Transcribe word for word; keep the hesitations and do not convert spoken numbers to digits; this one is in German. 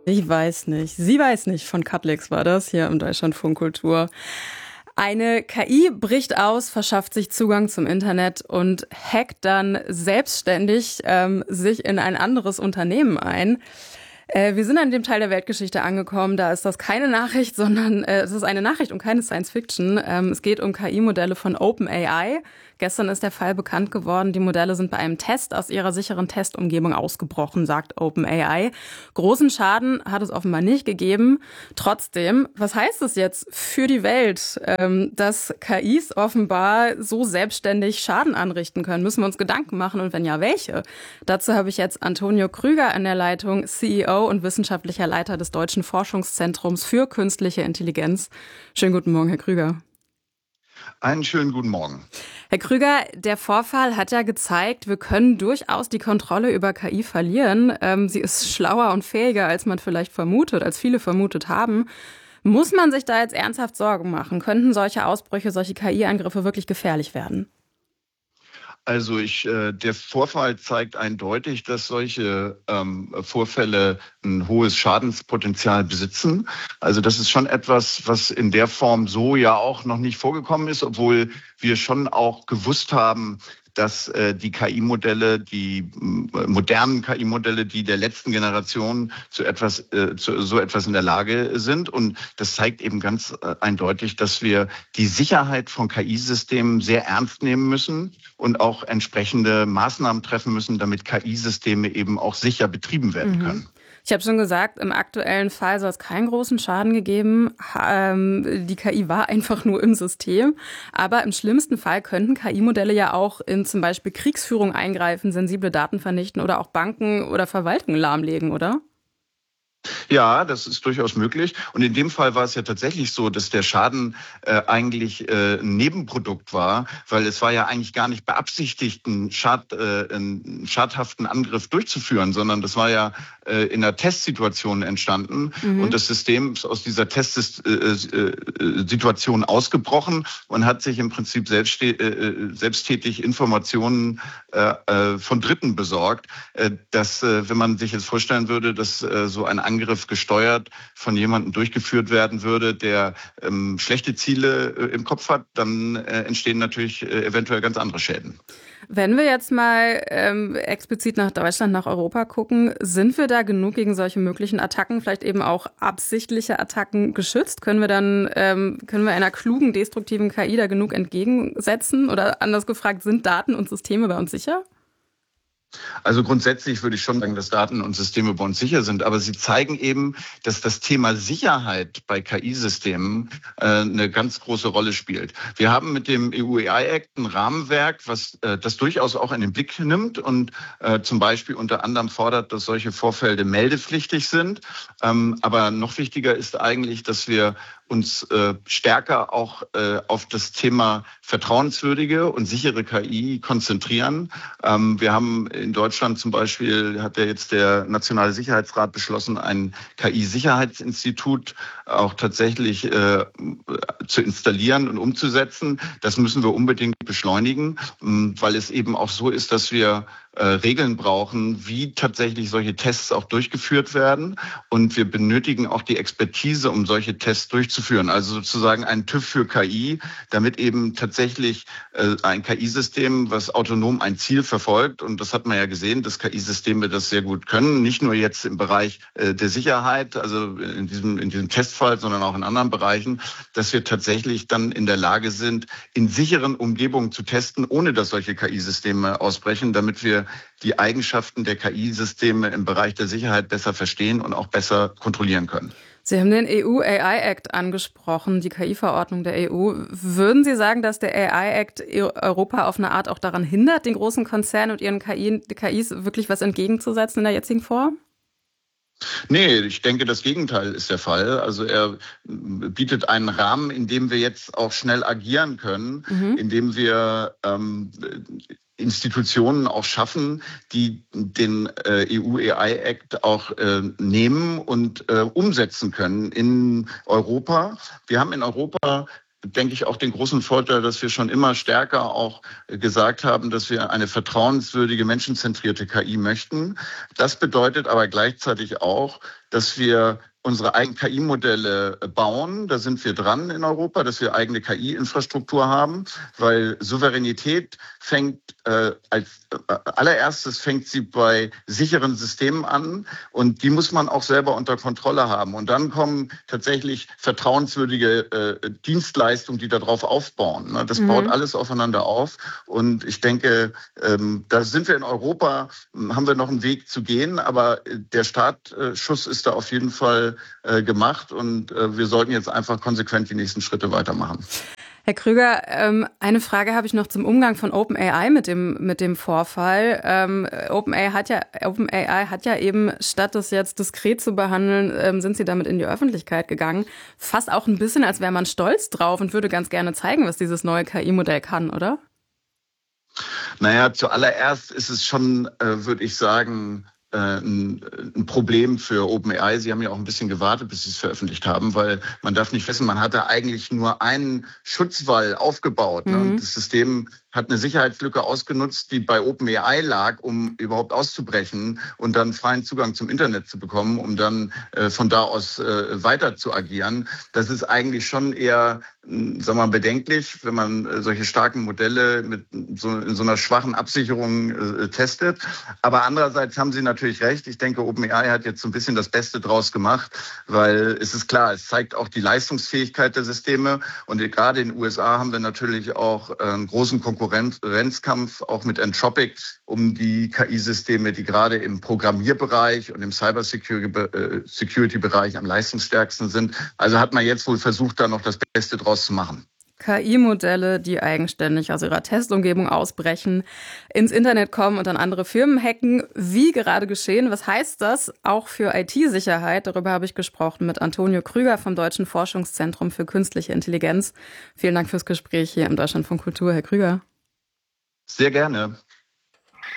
Ich weiß nicht. Sie weiß nicht. Von Cutlix war das hier im Deutschlandfunk Kultur. Eine K I bricht aus, verschafft sich Zugang zum Internet und hackt dann selbstständig ähm, sich in ein anderes Unternehmen ein. Äh, wir sind an dem Teil der Weltgeschichte angekommen, da ist das keine Nachricht, sondern äh, es ist eine Nachricht und keine Science-Fiction. Ähm, es geht um K I-Modelle von OpenAI. Gestern ist der Fall bekannt geworden, die Modelle sind bei einem Test aus ihrer sicheren Testumgebung ausgebrochen, sagt OpenAI. Großen Schaden hat es offenbar nicht gegeben. Trotzdem, was heißt es jetzt für die Welt, ähm, dass K Is offenbar so selbstständig Schaden anrichten können? Müssen wir uns Gedanken machen und wenn ja, welche? Dazu habe ich jetzt Antonio Krüger an der Leitung, C E O und wissenschaftlicher Leiter des Deutschen Forschungszentrums für künstliche Intelligenz. Schönen guten Morgen, Herr Krüger. Einen schönen guten Morgen. Herr Krüger, der Vorfall hat ja gezeigt, wir können durchaus die Kontrolle über K I verlieren. Ähm, sie ist schlauer und fähiger, als man vielleicht vermutet, als viele vermutet haben. Muss man sich da jetzt ernsthaft Sorgen machen? Könnten solche Ausbrüche, solche K I-Angriffe wirklich gefährlich werden? Also ich, äh, der Vorfall zeigt eindeutig, dass solche ähm, Vorfälle ein hohes Schadenspotenzial besitzen. Also das ist schon etwas, was in der Form so ja auch noch nicht vorgekommen ist, obwohl wir schon auch gewusst haben, dass äh, die K I-Modelle, die äh, modernen K I-Modelle, die der letzten Generation zu etwas, äh, zu so etwas in der Lage sind. Und das zeigt eben ganz äh, eindeutig, dass wir die Sicherheit von K I-Systemen sehr ernst nehmen müssen und auch entsprechende Maßnahmen treffen müssen, damit K I-Systeme eben auch sicher betrieben werden können. Mhm. Ich habe schon gesagt, im aktuellen Fall soll es keinen großen Schaden gegeben. Ähm, die K I war einfach nur im System. Aber im schlimmsten Fall könnten K I-Modelle ja auch in zum Beispiel Kriegsführung eingreifen, sensible Daten vernichten oder auch Banken oder Verwaltungen lahmlegen, oder? Ja, das ist durchaus möglich. Und in dem Fall war es ja tatsächlich so, dass der Schaden äh, eigentlich äh, ein Nebenprodukt war, weil es war ja eigentlich gar nicht beabsichtigt, einen, Schad, äh, einen schadhaften Angriff durchzuführen, sondern das war ja äh, in einer Testsituation entstanden. Mhm. Und das System ist aus dieser Testsituation ausgebrochen und hat sich im Prinzip selbst, äh, selbsttätig Informationen äh, von Dritten besorgt. Äh, dass, äh, wenn man sich jetzt vorstellen würde, dass äh, so ein Angriff gesteuert von jemandem durchgeführt werden würde, der ähm, schlechte Ziele äh, im Kopf hat, dann äh, entstehen natürlich äh, eventuell ganz andere Schäden. Wenn wir jetzt mal ähm, explizit nach Deutschland, nach Europa gucken, sind wir da genug gegen solche möglichen Attacken, vielleicht eben auch absichtliche Attacken geschützt? Können wir dann, ähm, können wir einer klugen, destruktiven K I da genug entgegensetzen? Oder anders gefragt, sind Daten und Systeme bei uns sicher? Also grundsätzlich würde ich schon sagen, dass Daten und Systeme bei uns sicher sind. Aber sie zeigen eben, dass das Thema Sicherheit bei K I-Systemen äh, eine ganz große Rolle spielt. Wir haben mit dem E U-A I-Act ein Rahmenwerk, was äh, das durchaus auch in den Blick nimmt und äh, zum Beispiel unter anderem fordert, dass solche Vorfälle meldepflichtig sind. Ähm, aber noch wichtiger ist eigentlich, dass wir uns äh, stärker auch äh, auf das Thema vertrauenswürdige und sichere K I konzentrieren. Ähm, wir haben in Deutschland zum Beispiel, hat ja jetzt der Nationale Sicherheitsrat beschlossen, ein K I-Sicherheitsinstitut auch tatsächlich äh, zu installieren und umzusetzen. Das müssen wir unbedingt beschleunigen, weil es eben auch so ist, dass wir äh, Regeln brauchen, wie tatsächlich solche Tests auch durchgeführt werden. Und wir benötigen auch die Expertise, um solche Tests durchzuführen. Also sozusagen ein TÜV für K I, damit eben tatsächlich äh, ein K I-System, was autonom ein Ziel verfolgt. Und das hat man ja gesehen, dass K I-Systeme das sehr gut können. Nicht nur jetzt im Bereich äh, der Sicherheit, also in diesem, in diesem Testfall, sondern auch in anderen Bereichen, dass wir tatsächlich dann in der Lage sind, in sicheren Umgebungen zu testen, ohne dass solche K I-Systeme ausbrechen, damit wir die Eigenschaften der K I-Systeme im Bereich der Sicherheit besser verstehen und auch besser kontrollieren können. Sie haben den E U-A I-Act angesprochen, die K I-Verordnung der E U. Würden Sie sagen, dass der A I-Act Europa auf eine Art auch daran hindert, den großen Konzernen und ihren K I, K Is wirklich was entgegenzusetzen in der jetzigen Form? Nee, ich denke, das Gegenteil ist der Fall. Also er bietet einen Rahmen, in dem wir jetzt auch schnell agieren können, mhm. in dem wir ähm, Institutionen auch schaffen, die den äh, E U-A I-Act auch äh, nehmen und äh, umsetzen können in Europa. Wir haben in Europa denke ich, auch den großen Vorteil, dass wir schon immer stärker auch gesagt haben, dass wir eine vertrauenswürdige, menschenzentrierte K I möchten. Das bedeutet aber gleichzeitig auch, dass wir unsere eigenen K I-Modelle bauen. Da sind wir dran in Europa, dass wir eigene K I-Infrastruktur haben, weil Souveränität fängt äh, als äh, allererstes fängt sie bei sicheren Systemen an und die muss man auch selber unter Kontrolle haben. Und dann kommen tatsächlich vertrauenswürdige äh, Dienstleistungen, die darauf aufbauen. Ne? Das mhm. baut alles aufeinander auf. Und ich denke, ähm, da sind wir in Europa, haben wir noch einen Weg zu gehen, aber der Startschuss ist da auf jeden Fall äh, gemacht und äh, wir sollten jetzt einfach konsequent die nächsten Schritte weitermachen. Herr Krüger, ähm, eine Frage habe ich noch zum Umgang von OpenAI mit dem mit dem Vorfall. Ähm, OpenAI hat ja OpenAI hat ja eben, statt das jetzt diskret zu behandeln, ähm, sind sie damit in die Öffentlichkeit gegangen. Fast auch ein bisschen, als wäre man stolz drauf und würde ganz gerne zeigen, was dieses neue K I-Modell kann, oder? Naja, zuallererst ist es schon, äh, würde ich sagen, Ein, ein Problem für OpenAI. Sie haben ja auch ein bisschen gewartet, bis sie es veröffentlicht haben, weil man darf nicht wissen, man hatte eigentlich nur einen Schutzwall aufgebaut. Mhm. Ne? Und das System hat eine Sicherheitslücke ausgenutzt, die bei OpenAI lag, um überhaupt auszubrechen und dann freien Zugang zum Internet zu bekommen, um dann äh, von da aus äh, weiter zu agieren. Das ist eigentlich schon eher, sagen wir mal, bedenklich, wenn man äh, solche starken Modelle mit so, in so einer schwachen Absicherung äh, testet. Aber andererseits haben Sie natürlich recht. Ich denke, OpenAI hat jetzt so ein bisschen das Beste draus gemacht, weil es ist klar, es zeigt auch die Leistungsfähigkeit der Systeme. Und gerade in den U S A haben wir natürlich auch äh, einen großen Konkurrenzkampf, auch mit Anthropic, um die K I-Systeme, die gerade im Programmierbereich und im Cyber-Security-Bereich am leistungsstärksten sind. Also hat man jetzt wohl versucht, da noch das Beste draus zu machen. K I-Modelle, die eigenständig aus ihrer Testumgebung ausbrechen, ins Internet kommen und dann andere Firmen hacken, wie gerade geschehen. Was heißt das auch für I T-Sicherheit? Darüber habe ich gesprochen mit Antonio Krüger vom Deutschen Forschungszentrum für Künstliche Intelligenz. Vielen Dank fürs Gespräch hier im Deutschlandfunk Kultur, Herr Krüger. Sehr gerne.